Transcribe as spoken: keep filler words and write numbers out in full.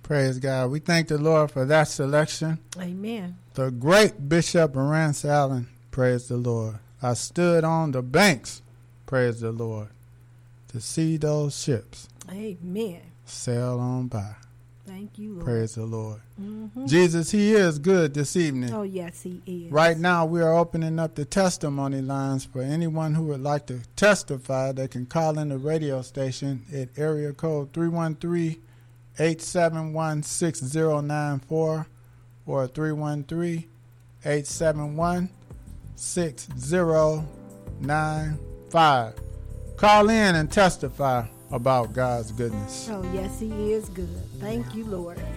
Praise God. We thank the Lord for that selection. Amen. The great Bishop Rance Allen. Praise the Lord. I stood on the banks. Praise the Lord. To see those ships. Amen. Sail on by. Thank you, Lord. Praise the Lord. Mm-hmm. Jesus, he is good this evening. Oh, yes, he is. Right now, we are opening up the testimony lines for anyone who would like to testify. They can call in the radio station at area code three one three, eight seven one, six zero nine four or three one three, eight seven one, six zero nine five. Call in and testify about God's goodness. Oh, yes, he is good. Thank you, Lord.